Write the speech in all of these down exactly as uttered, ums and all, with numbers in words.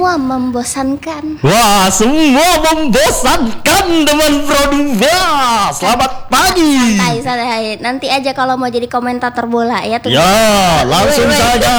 Semua membosankan. Wah, semua membosankan teman Produva. Selamat pagi. Santai, santai. Nanti aja kalau mau jadi komentator bola ya tuh. Ya, langsung wait, wait. saja.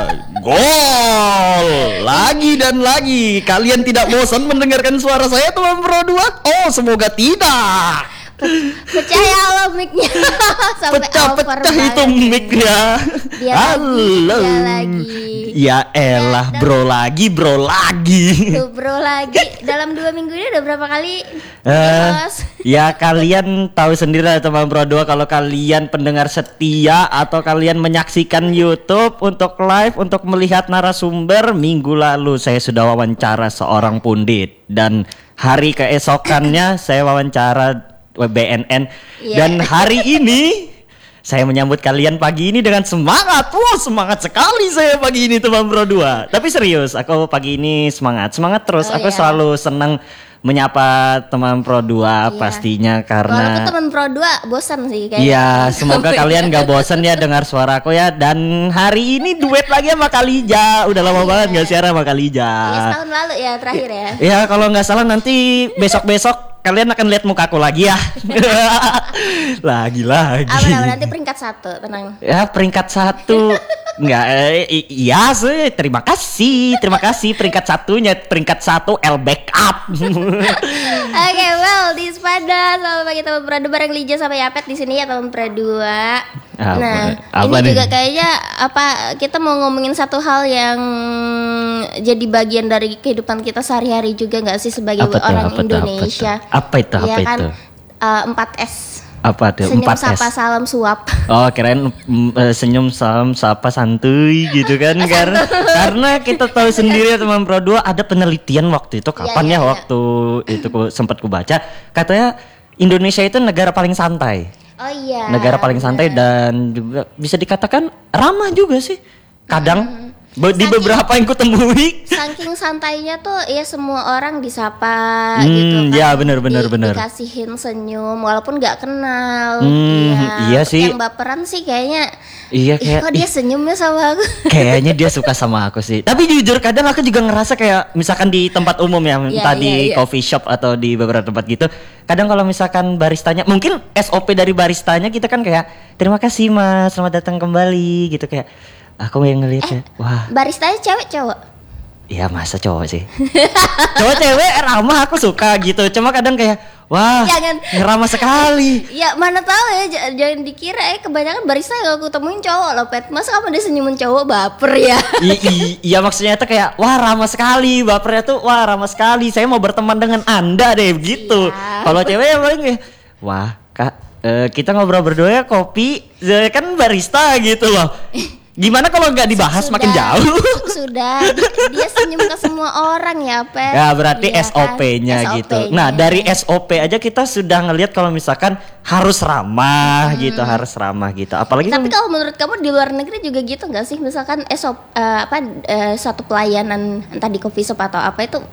Gol. Lagi dan lagi. Kalian tidak bosan mendengarkan suara saya teman Produva? Oh, semoga tidak. Pecah ya Allah mic-nya. Sampai pecah-pecah itu mic-nya. Halo. Dia lagi. Ya elah ya, bro lagi bro lagi. Tuh bro lagi. Dalam dua minggu ini udah berapa kali? Uh, ya kalian tahu sendiri lah teman Pro dua, kalau kalian pendengar setia atau kalian menyaksikan YouTube untuk live untuk melihat narasumber, minggu lalu saya sudah wawancara seorang pundit dan hari keesokannya saya wawancara B N N yeah. Dan hari ini saya menyambut kalian pagi ini dengan semangat. Wah, semangat sekali saya pagi ini teman Pro dua. Tapi serius, aku pagi ini semangat. Semangat terus. Oh, aku yeah. selalu senang menyapa teman Pro dua yeah. pastinya karena walaupun teman Pro dua bosan sih kayaknya. Iya, semoga kalian gak bosan ya dengar suaraku ya. Dan hari ini duet lagi sama Kalija. Udah lama yeah. banget gak siaran sama Kalija. Iya, setahun lalu ya terakhir ya. Iya, kalau nggak salah nanti besok-besok kalian akan lihat mukaku lagi ya. Lagi-lagi. Apa nanti peringkat satu, tenang. Ya peringkat satu. Enggak, eh, i- iya sih. Terima kasih, terima kasih peringkat satunya, peringkat satu L backup. Oke, okay, well, di Sepada selamat pagi teman Pradu bareng Lija sama Yapet di sini ya teman Pradua. Apa, nah, apa ini nih? juga kayaknya apa kita mau ngomongin satu hal yang jadi bagian dari kehidupan kita sehari-hari juga nggak sih sebagai apa orang tuh, Indonesia? Apa itu? Apa ya itu? Kan, uh, empat S. Apa tuh? Senyum, empat S. sapa, salam, suap. Oh, keren uh, senyum, salam, sapa, santuy gitu kan? karena karena kita tahu sendiri ya teman Pro dua, ada penelitian waktu itu kapan ya, ya, ya, ya. waktu itu ku, sempat ku baca katanya Indonesia itu negara paling santai. Oh iya. Negara paling santai bener. Dan juga bisa dikatakan ramah juga sih. Kadang hmm. Be- di saking, beberapa yang kutemui saking santainya tuh ya semua orang disapa hmm, gitu kan. Ya benar benar di, benar. Dikasihin senyum walaupun nggak kenal. Hmm, ya. Iya sih. Yang baperan sih kayaknya. Iya kayak. Kok dia senyumnya sama aku? Kayaknya dia suka sama aku sih. Tapi jujur kadang aku juga ngerasa kayak misalkan di tempat umum ya, entah yeah, di yeah, yeah. coffee shop atau di beberapa tempat gitu. Kadang kalau misalkan baristanya, mungkin S O P dari baristanya kita kan kayak terima kasih mas, selamat datang kembali gitu kayak. Aku yang ngeliatnya, eh, wah. Baristanya cewek cowok? Iya masa cowok sih. Cowok cewek ramah aku suka gitu. Cuma kadang kayak, wah, jangan ramah sekali. Ya mana tahu ya, j- jangan dikira eh kebanyakan barista yang aku temuin cowok loh Pet. Masa kamu dia senyumin cowok baper ya? I- i- iya maksudnya itu kayak, wah ramah sekali. Bapernya tuh, wah ramah sekali. Saya mau berteman dengan anda deh gitu. Iya. Kalau cewek ya paling kayak, wah kak, uh, kita ngobrol berdua ya kopi, kan barista gitu loh. Gimana kalau nggak dibahas sudah, makin jauh? Sudah, dia senyum ke semua orang ya, Pet. Ya berarti ya, S O P-nya kan? gitu. S O P-nya. Nah dari S O P aja kita sudah ngelihat kalau misalkan harus ramah hmm. gitu, harus ramah gitu. Apalagi. Tapi kalau menurut kamu di luar negeri juga gitu nggak sih? Misalkan S O P uh, apa uh, suatu pelayanan entah di coffee shop atau apa itu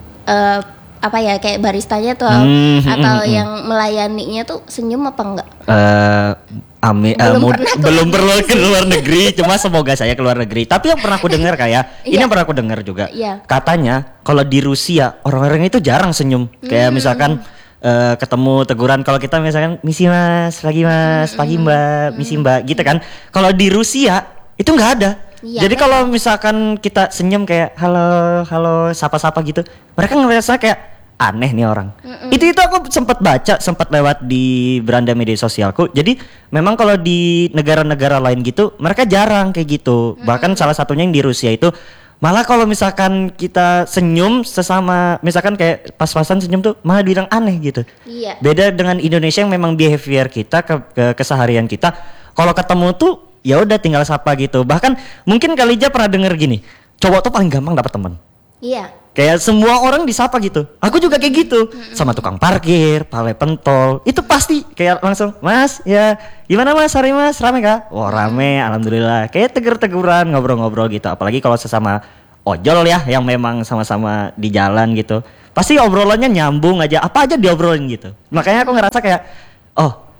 uh, apa ya kayak baristanya tuh hmm, atau hmm, yang hmm. melayaninya tuh senyum apa enggak? Uh, Ami, belum, uh, pernah belum perlu ke luar negeri, cuma semoga saya ke luar negeri. Tapi yang pernah aku dengar kayak, ini yang pernah aku dengar juga, yeah. katanya kalau di Rusia orang-orang itu jarang senyum. Hmm. Kayak misalkan uh, ketemu teguran, kalau kita misalkan misi mas, pagi mas, pagi mbak, misi mbak, gitu kan. Kalau di Rusia itu nggak ada. Ya, jadi kalau misalkan kita senyum kayak halo, halo, sapa-sapa gitu, mereka ngerasa kayak aneh nih orang. Mm-mm. Itu itu aku sempat baca, sempat lewat di beranda media sosialku. Jadi memang kalau di negara-negara lain gitu, mereka jarang kayak gitu. Mm-mm. Bahkan salah satunya yang di Rusia itu, malah kalau misalkan kita senyum sesama, misalkan kayak pas-pasan senyum tuh, malah bilang aneh gitu. Iya. Beda dengan Indonesia yang memang behavior kita ke, ke keseharian kita, kalau ketemu tuh ya udah tinggal sapa gitu. Bahkan mungkin Kalija pernah denger gini, cowok tuh paling gampang dapat teman. Iya. Kayak semua orang disapa gitu. Aku juga kayak gitu. Mm-hmm. Sama tukang parkir, pale pentol. Itu pasti kayak langsung, "Mas, ya gimana Mas hari Mas? Rame kah?" Wah, rame, alhamdulillah. Kayak tegur-teguran, ngobrol-ngobrol gitu. Apalagi kalau sesama ojol ya yang memang sama-sama di jalan gitu. Pasti obrolannya nyambung aja. Apa aja diobrolin gitu. Makanya aku ngerasa kayak, oh,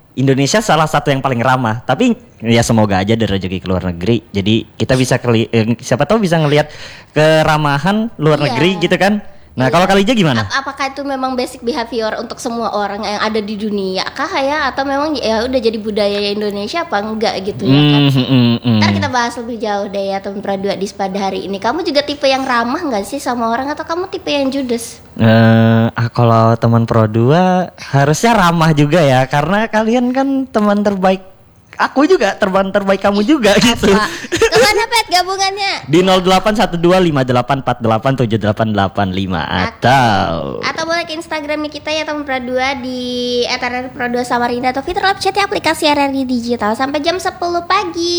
Indonesia salah satu yang paling ramah. Tapi ya semoga aja ada rezeki ke luar negeri. Jadi kita bisa keli- eh, siapa tahu bisa ngelihat keramahan luar Iya. negeri gitu kan. Nah, Iya. kalau Kalija gimana? Ap- apakah itu memang basic behavior untuk semua orang yang ada di dunia kah ya, atau memang ya udah jadi budaya Indonesia apa enggak gitu ya kan? Mm, mm, mm, mm. Ntar kita bahas lebih jauh deh ya teman Pradua di pada hari ini. Kamu juga tipe yang ramah nggak sih sama orang, atau kamu tipe yang judes? Eh, ah, kalau teman Pro dua harusnya ramah juga ya, karena kalian kan teman terbaik aku juga, teman terbaik kamu juga gitu. Pak, kemana Pet gabungannya? Di nol delapan satu dua lima delapan empat delapan tujuh delapan delapan lima atau Atau boleh ke Instagramnya kita ya teman Pradua di et er er Pradua Samarinda, atau Fitur Lab Chat aplikasi R R I Digital sampai jam sepuluh pagi.